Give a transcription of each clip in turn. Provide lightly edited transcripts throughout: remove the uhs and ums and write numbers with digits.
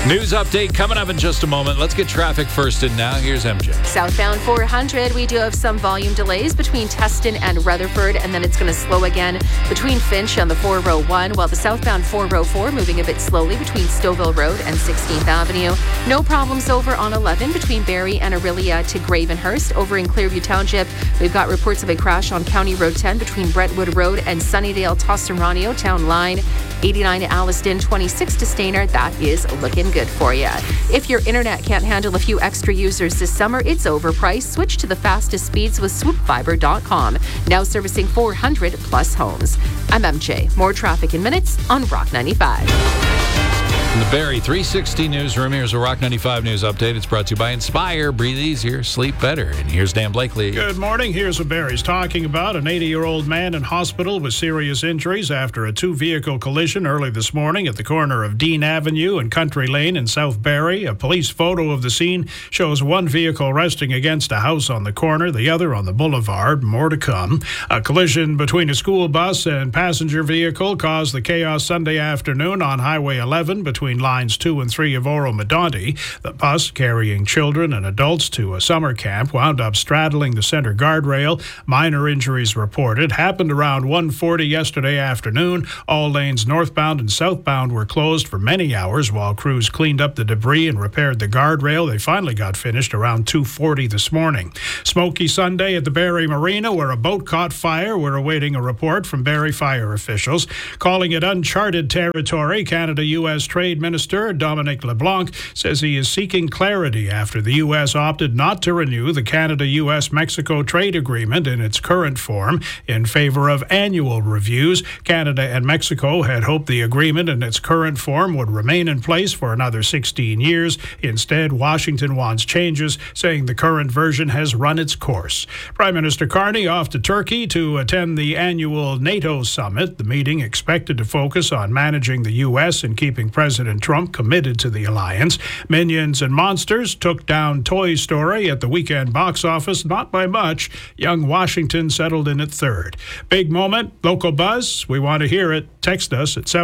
News update coming up in just a moment. Let's get traffic first in now. Here's MJ. Southbound 400, we do have some volume delays between Teston and Rutherford, and then it's going to slow again between Finch on the 401, while the southbound 404 moving a bit slowly between Stouffville Road and 16th Avenue. No problems over on 11 between Barrie and Aurelia to Gravenhurst. Over in Clearview Township, we've got reports of a crash on County Road 10 between Brentwood Road and Sunnydale Tosseranio Town Line. 89 to Alliston, 26 to Stayner. That is looking good for you. If your internet can't handle a few extra users this summer, it's overpriced. Switch to the fastest speeds with swoopfiber.com. Now servicing 400 plus homes. I'm MJ. More traffic in minutes on Rock 95. In the Barrie 360 newsroom, here's a Rock 95 news update. It's brought to you by Inspire. Breathe easier, sleep better. And here's Dan Blakely. Good morning. Here's what Barrie's talking about. An 80-year-old man in hospital with serious injuries after a two-vehicle collision early this morning at the corner of Dean Avenue and Country Lane in South Barrie. A police photo of the scene shows one vehicle resting against a house on the corner, the other on the boulevard. More to come. A collision between a school bus and passenger vehicle caused the chaos Sunday afternoon on Highway 11 between lines 2 and 3 of Oro-Medonte. The bus, carrying children and adults to a summer camp, wound up straddling the center guardrail. Minor injuries reported. Happened around 1:40 yesterday afternoon. All lanes northbound and southbound were closed for many hours while crews cleaned up the debris and repaired the guardrail. They finally got finished around 2:40 this morning. Smoky Sunday at the Barrie Marina, where a boat caught fire. We're awaiting a report from Barrie fire officials. Calling it uncharted territory, Canada-U.S. Trade Minister Dominic LeBlanc says he is seeking clarity after the U.S. opted not to renew the Canada-U.S.-Mexico trade agreement in its current form in favor of annual reviews. Canada and Mexico had hoped the agreement in its current form would remain in place for another 16 years. Instead, Washington wants changes, saying the current version has run its course. Prime Minister Carney off to Turkey to attend the annual NATO summit. The meeting expected to focus on managing the U.S. and keeping President Trump committed to the alliance. Minions and Monsters took down Toy Story at the weekend box office, not by much. Young Washington settled in at third. Big moment, local buzz. We want to hear it. Text us at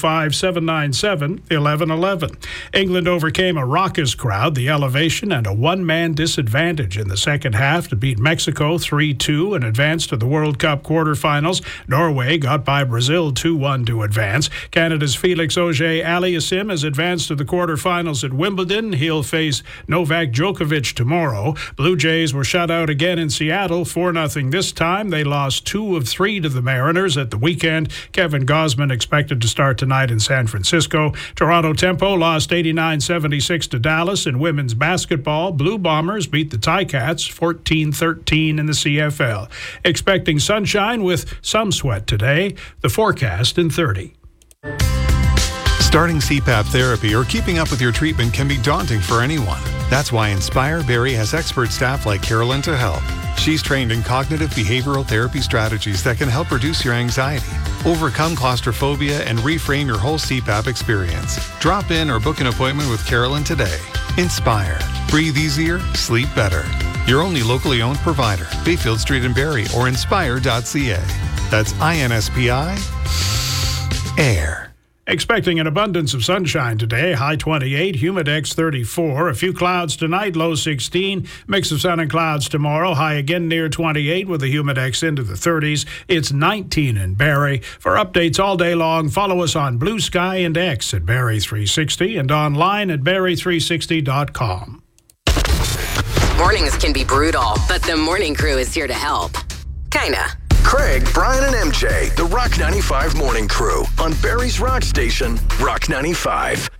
705-797-1111. England overcame a raucous crowd, the elevation, and a one-man disadvantage in the second half to beat Mexico 3-2 and advance to the World Cup quarterfinals. Norway got by Brazil 2-1 to advance. Canada's Felix Auger-Aliassime has advanced to the quarterfinals at Wimbledon. He'll face Novak Djokovic tomorrow. Blue Jays were shut out again in Seattle, 4-0 this time. They lost 2 of 3 to the Mariners at the weekend. Kevin Gausman expected to start tonight in San Francisco. Toronto Tempo lost 89-76 to Dallas. In women's basketball, Blue Bombers beat the Ticats 14-13 in the CFL. Expecting sunshine with some sweat today. The forecast in 30. Starting CPAP therapy or keeping up with your treatment can be daunting for anyone. That's why Inspire Barrie has expert staff like Carolyn to help. She's trained in cognitive behavioral therapy strategies that can help reduce your anxiety, overcome claustrophobia, and reframe your whole CPAP experience. Drop in or book an appointment with Carolyn today. Inspire. Breathe easier, sleep better. Your only locally owned provider, Bayfield Street in Barrie or inspire.ca. That's INSPI. Air. Expecting an abundance of sunshine today, high 28, humidex 34. A few clouds tonight, low 16. Mix of sun and clouds tomorrow, high again near 28 with a humidex into the 30s. It's 19 in Barrie. For updates all day long, follow us on Blue Sky and X at Barrie 360 and online at barrie360.com. Mornings can be brutal, but the morning crew is here to help. Kinda. Craig, Brian, and MJ, the Rock 95 Morning Crew on Barrie's Rock Station, Rock 95.